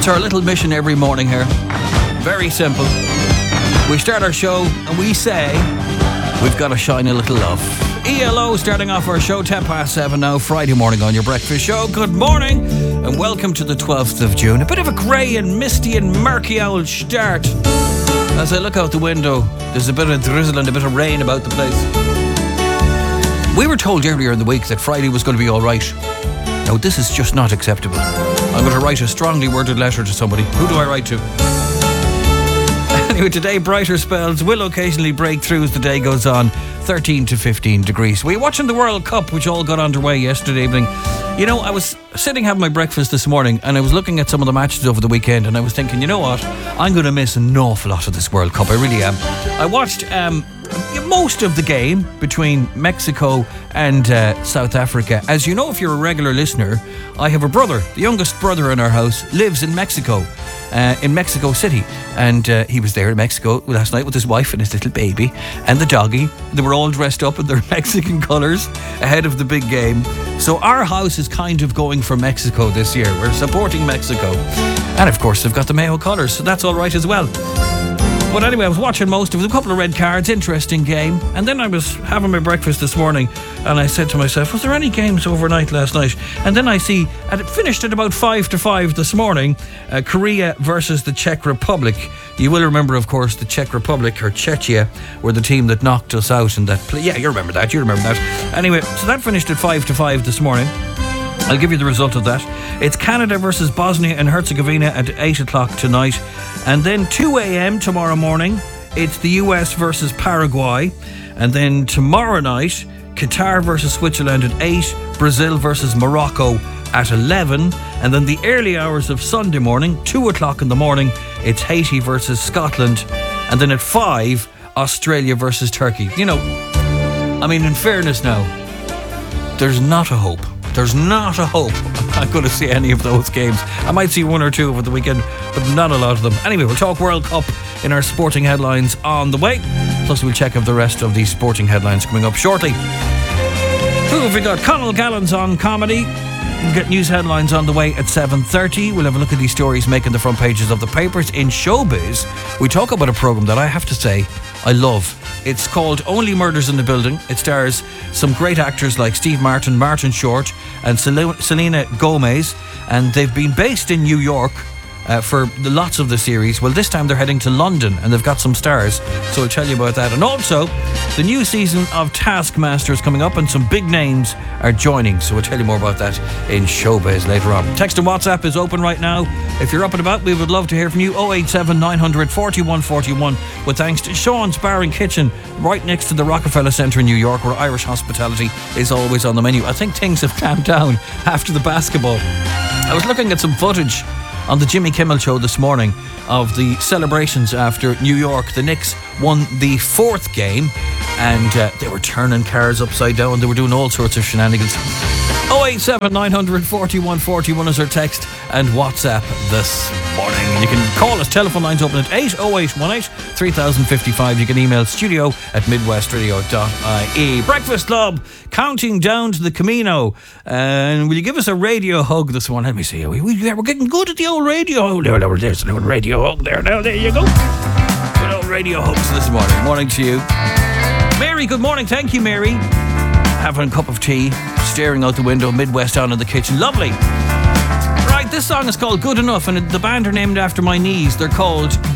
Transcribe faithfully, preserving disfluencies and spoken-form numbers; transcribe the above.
our little mission every morning here. Very simple. We start our show and we say, we've got to shine a little love. E L O starting off our show, ten past seven now, Friday morning on your breakfast show. Good morning and welcome to the twelfth of June. A bit of a grey and misty and murky old start. As I look out the window, there's a bit of drizzle and a bit of rain about the place. We were told earlier in the week that Friday was going to be all right. Now, this is just not acceptable. I'm going to write a strongly worded letter to somebody. Who do I write to? Anyway, today, brighter spells will occasionally break through as the day goes on. thirteen to fifteen degrees. We were watching the World Cup, which all got underway yesterday evening. You know, I was sitting having my breakfast this morning and I was looking at some of the matches over the weekend and I was thinking, you know what? I'm going to miss an awful lot of this World Cup. I really am. I watched um, most of the game between Mexico and uh, South Africa. As you know, if you're a regular listener, I have a brother. The youngest brother in our house lives in Mexico. Uh, in Mexico City, and uh, he was there in Mexico last night with his wife and his little baby and the doggy. They were all dressed up in their Mexican colours ahead of the big game. So our house is kind of going for Mexico this year. We're supporting Mexico, and of course they've got the Mayo colours, so that's all right as well. But anyway, I was watching most of it, a couple of red cards, interesting game. And then I was having my breakfast this morning and I said to myself, was there any games overnight last night? And then I see, and it finished at about five to five this morning, uh, Korea versus the Czech Republic. You will remember, of course, the Czech Republic, or Czechia, were the team that knocked us out in that play. Yeah, you remember that, you remember that. Anyway, so that finished at five to five this morning. I'll give you the result of that. It's Canada versus Bosnia and Herzegovina at eight o'clock tonight. And then two a.m. tomorrow morning, it's the U S versus Paraguay. And then tomorrow night, Qatar versus Switzerland at eight, Brazil versus Morocco at eleven. And then the early hours of Sunday morning, two o'clock in the morning, it's Haiti versus Scotland. And then at five, Australia versus Turkey. You know, I mean, in fairness now, there's not a hope. There's not a hope I'm not going to see any of those games. I might see one or two over the weekend, but not a lot of them. Anyway, we'll talk World Cup in our sporting headlines on the way. Plus, we'll check out the rest of these sporting headlines coming up shortly. Who have we got? Conal Gallon's on comedy. We'll get news headlines on the way at seven thirty. We'll have a look at these stories making the front pages of the papers. In showbiz, we talk about a programme that I have to say I love. It's called Only Murders in the Building. It stars some great actors like Steve Martin, Martin Short and Sel- Selena Gomez, and they've been based in New York uh, for the lots of the series. Well, this time they're heading to London and they've got some stars, so I'll tell you about that. And also, the new season of Taskmaster is coming up and some big names are joining, so we'll tell you more about that in showbiz later on. Text and WhatsApp is open right now. If you're up and about, we would love to hear from you. oh eight seven nine hundred forty-one forty-one, with thanks to Sean's Bar and Kitchen right next to the Rockefeller Centre in New York, where Irish hospitality is always on the menu. I think things have calmed down after the basketball. I was looking at some footage on the Jimmy Kimmel show this morning of the celebrations after New York. The Knicks won the fourth game and uh, they were turning cars upside down. They were doing all sorts of shenanigans. oh eight seven nine hundred forty-one forty-one is our text and WhatsApp this morning. You can call us. Telephone lines open at eight oh eight one eight three thousand fifty-five. You can email studio at midwestradio dot I E. Breakfast Club counting down to the Camino. And will you give us a radio hug this morning? Let me see. We, we, we're getting good at the old radio hug. There, there, there's an old radio hug there. Now, there you go. Good old radio hugs this morning. Morning to you. Mary, good morning. Thank you, Mary. Having a cup of tea, staring out the window, Midwest on in the kitchen. Lovely. Right, this song is called Good Enough, and the band are named after my knees. They're called